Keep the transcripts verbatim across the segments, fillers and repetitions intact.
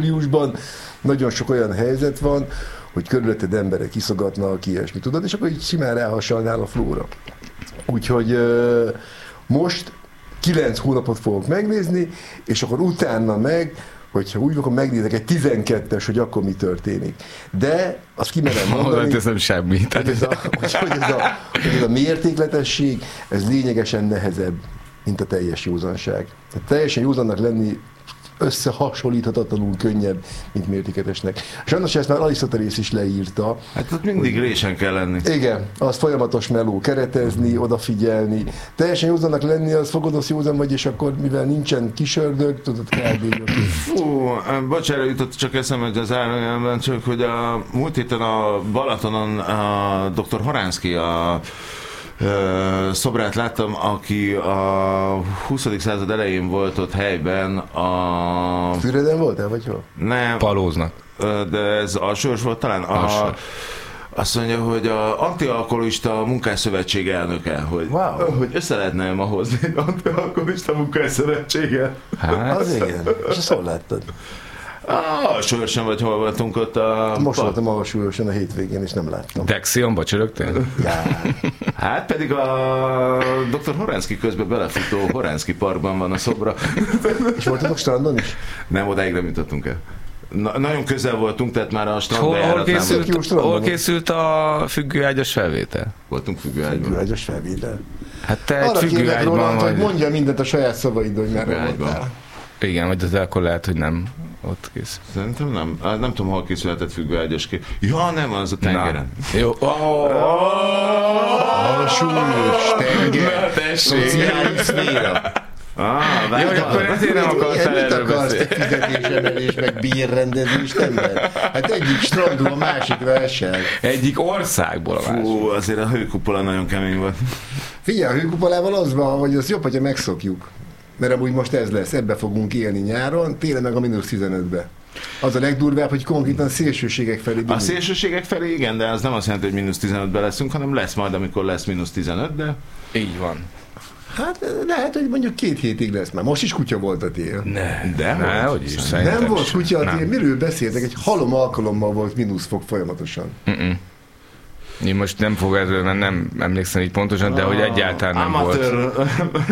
júliusban nagyon sok olyan helyzet van, hogy körülötted emberek iszogatnak, ilyesmi, tudod, és akkor így simán ráhasalnál a flóra. Úgyhogy most kilenc hónapot fogok megnézni, és akkor utána meg, hogyha úgy akkor megnézek egy tizenkettes, hogy akkor mi történik. De azt kimerem mondani, ez nem semmi. hogy ez a, hogy ez a, hogy ez a mértékletesség, ez lényegesen nehezebb, mint a teljes józanság. Tehát teljesen józannak lenni összehasonlíthatatlanul könnyebb, mint mértékletesnek. Sajnos ezt már Arisztotelész is leírta. Hát ott mindig résen kell lenni. Igen, az folyamatos meló, keretezni, odafigyelni. Teljesen józannak lenni, az fogodosz józan vagy, és akkor mivel nincsen kisördög, tudod, kb. Fú, bocsánat, jutott csak eszembe az zárójelben, csak hogy a múlt héten a Balatonon a doktor Horánszky a szobrát láttam, aki a huszadik század elején volt ott helyben a... Füreden voltál, vagy hol? Nem. Palóznak. De ez alsós volt talán? A, azt mondja, hogy a antialkoholista munkásszövetség elnöke, hogy, wow. hogy össze lehetne ma hozni egy antialkoholista munkásszövetséget. Hát, az igen. És azt hol láttad? Ah, Súlyosan vagy hol voltunk ott a... Most voltam ahol Súlyosan a hétvégén, és nem láttam. Dexionba csörögtél? Ja. Hát pedig a doktor Horánszky közben belefutó Horánszky parkban van a szobra. És voltatok strandon is? Nem, odáig nem jutottunk el. Na, nagyon közel voltunk, tehát már a strand hol, hol, készült, hol készült a függőágyas felvétel? Voltunk függőágyban. Függőágyas felvétel. Hát te egy függőágyban Roland, vagy. Hogy mondja mindent a saját szavaid, hogy már voltál. Igen, vagy az akkor lehet, hogy nem ott kész. Szerintem nem. Nem tudom, hol készülhetett függőágyas kép. Ja, nem, az a tengeren. Na. Jó. A súlyos tenger. Szociális szféra. Ah, jó, akkor ezért nem akartál erről beszélni. Mit akarsz te fizetésemelés, meg bérrendezést, nem lehet? Hát egyik strandról a másikra esel. Egyik országból a másik. Fú, azért a hőkupola nagyon kemény volt. Figyelj, a hőkupolával az van, hogy az jobb, hogyha megszokjuk. Mert amúgy most ez lesz, ebbe fogunk élni nyáron, télen meg a mínusz tizenötbe. Az a legdurvább, hogy konkrétan szélsőségek felé. A szélsőségek felé igen, de az nem azt jelenti, hogy mínusz tizenötbe leszünk, hanem lesz majd, amikor lesz mínusz tizenöt, de... Így van. Hát lehet, hogy mondjuk két hétig lesz már. Most is kutya volt a tél. Ne, de ne, hogy is. Nem volt kutya a tél. Miről beszéltek? Egy halom alkalommal volt mínusz fok folyamatosan. Mm-mm. Én most nem fog erről, mert nem emlékszem így pontosan, de hogy egyáltalán nem Amatőr. volt.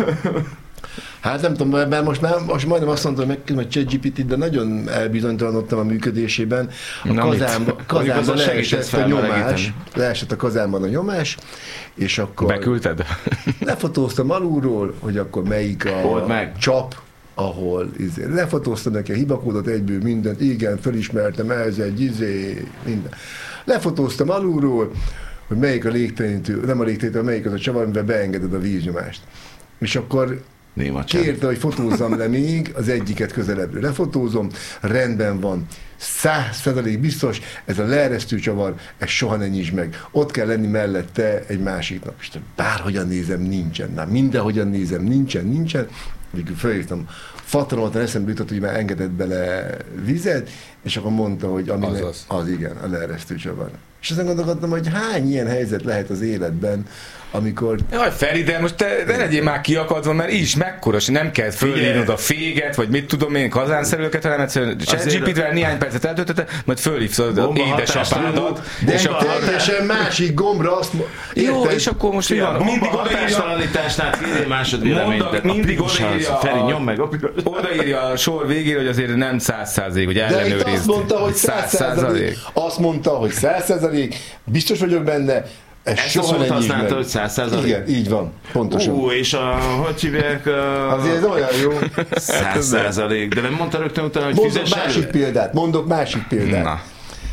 Hát nem tudom, mert most már most majdnem azt mondtam, hogy megkezdem a ChatGPT-t, de nagyon elbizonytalanodtam a működésében. A kazánban, kazánban leesett a nyomás, leesett a kazánban a nyomás, és akkor... Beküldted? Lefotóztam alulról, hogy akkor melyik a meg. csap, ahol izé. Lefotóztam neki a hibakódot egyből mindent, igen, felismertem, ez egy izé, minden. Lefotóztam alulról, hogy melyik a légtelenítő, nem a légtelenítő, melyik az a csavar, amiben beengeded a víznyomást. És akkor kérte, hogy fotózzam le még, az egyiket közelebbről lefotózom, rendben van, száz százalék biztos, ez a leeresztő csavar, ez soha ne nyisd meg. Ott kell lenni mellette egy másiknak. És bárhogyan nézem, nincsen. Na, mindenhogyan nézem, nincsen, nincsen. Végül felhívtam, fatalomat eszembe jutott, hogy már engedett bele vizet, és akkor mondta, hogy ami az, ne, az. az igen, a leeresztő csavar. És aztán gondolkodtam, hogy hány ilyen helyzet lehet az életben, amikor... Jaj, Feri, de most te ne legyél már kiakadva, mert is mekkora, nem kell fölírnod a féget, vagy mit tudom én, kazánszerűeket, hanem egyszerűen ChatGPT-vel néhány percet eltöltötte, majd fölhívsz édesapádat. De egy teljesen másik gombra azt... Jó, és akkor most mi van? Mindig hatástalanításnál kérjél másodvéleményt. Mindig odaírja, Feri, nyom meg. odaírja a sor végére, hogy azért nem száz százalék, hogy ellenőrizd. De itt azt mondta, hogy száz százalék. Azt mondta, hogy száz százalék. Biztos vagyok benne. Ez Ezt a szót használta, hogy száz százalék? Igen, így van, pontosan. Ú, és a, hogy hívják? A... Azért ez olyan jó. száz százalék, de nem mondta rögtön utána, hogy mondok fizess másik elő? példát, mondok másik példát. Na.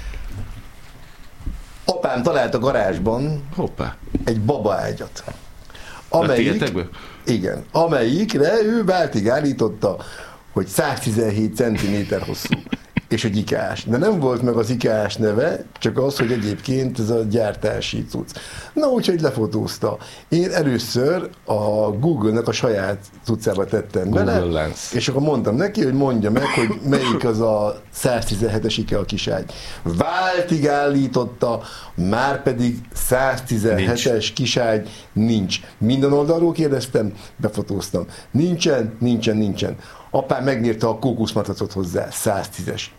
Apám talált a garázsban Hoppá. egy babaágyat. Amelyik, igen, amelyikre ő váltig állította, hogy száztizenhét centiméter hosszú. És egy ikás. De nem volt meg az ikás neve, csak az, hogy egyébként ez a gyártási cucc. Na, úgyhogy lefotózta. Én először a Google-nek a saját cuccába tettem Google bele, Lens. és akkor mondtam neki, hogy mondja meg, hogy melyik az a száztizenhetes IKEA kiságy. Váltig állította, már pedig száztizenhetes nincs. Kiságy nincs. Minden oldalról kérdeztem, befotóztam. Nincsen, nincsen, nincsen. Apám megmérte a kókuszmatracot hozzá, száztízes.